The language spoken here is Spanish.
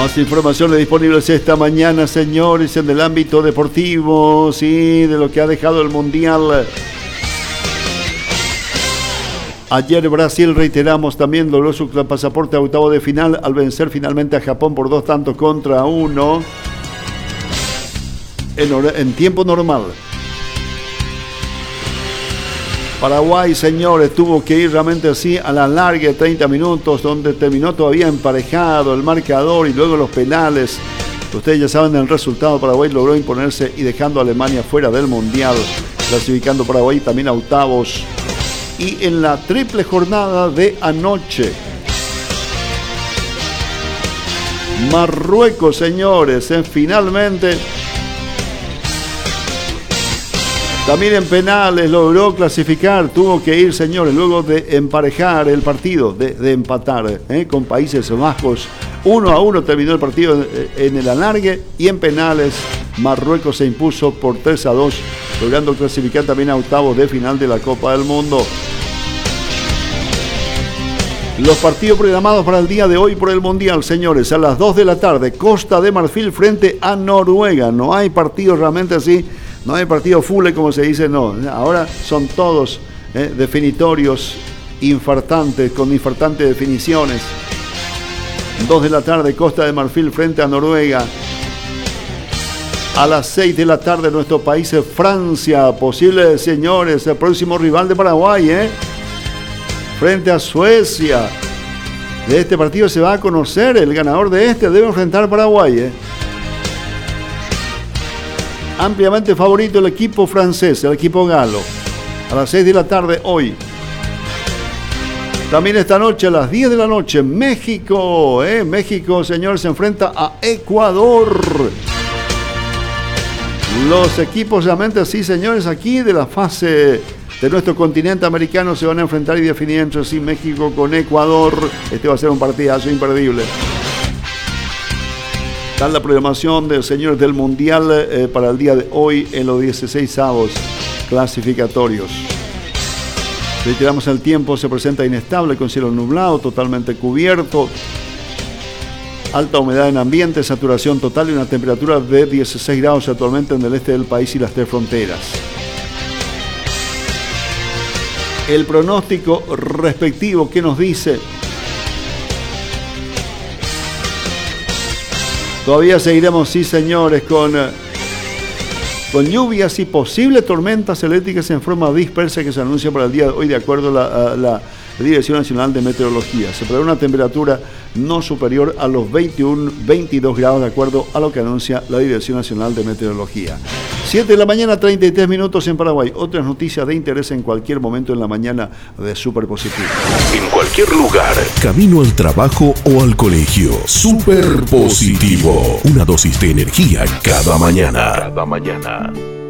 Más informaciones disponibles esta mañana, señores, en el ámbito deportivo, sí, de lo que ha dejado el Mundial. Ayer Brasil, reiteramos, también logró su pasaporte a octavo de final al vencer finalmente a Japón por 2-1 en tiempo normal. Paraguay, señores, tuvo que ir realmente así a la larga de 30 minutos, donde terminó todavía emparejado el marcador y luego los penales. Ustedes ya saben el resultado. Paraguay logró imponerse y dejando a Alemania fuera del Mundial, clasificando Paraguay también a octavos. Y en la triple jornada de anoche, Marruecos, señores, finalmente también en penales logró clasificar. Tuvo que ir, señores, luego de emparejar el partido, de empatar con Países Bajos. 1-1 terminó el partido en el alargue, y en penales Marruecos se impuso por 3-2, logrando clasificar también a octavos de final de la Copa del Mundo. Los partidos programados para el día de hoy por el Mundial, señores: a las 2 de la tarde, Costa de Marfil frente a Noruega. No hay partidos realmente así, no hay partido full, como se dice, no. Ahora son todos definitorios, infartantes, con infartantes definiciones. 2 de la tarde, Costa de Marfil frente a Noruega. A las 6 de la tarde, nuestro país es Francia, posible, señores, el próximo rival de Paraguay, frente a Suecia. De este partido se va a conocer el ganador de este. Debe enfrentar a Paraguay, Ampliamente favorito el equipo francés, el equipo galo. A las 6 de la tarde hoy. También esta noche, a las 10 de la noche, México. México, señores, se enfrenta a Ecuador. Los equipos realmente así, señores, aquí de la fase de nuestro continente americano se van a enfrentar y definir entre sí, México con Ecuador. Este va a ser un partidazo imperdible. Está la programación de señores del Mundial para el día de hoy en los 16avos clasificatorios. Reiteramos el tiempo: se presenta inestable con cielo nublado, totalmente cubierto, alta humedad en ambiente, saturación total y una temperatura de 16 grados actualmente en el este del país y las tres fronteras. El pronóstico respectivo, ¿qué nos dice? Todavía seguiremos, sí, señores, con lluvias y posibles tormentas eléctricas en forma dispersa que se anuncia para el día de hoy, de acuerdo a la Dirección Nacional de Meteorología. Se prevé una temperatura no superior a los 21-22 grados, de acuerdo a lo que anuncia la Dirección Nacional de Meteorología. 7 de la mañana, 33 minutos en Paraguay. Otras noticias de interés en cualquier momento en la mañana de Super Positivo. En cualquier lugar, camino al trabajo o al colegio. Super Positivo. Una dosis de energía cada mañana.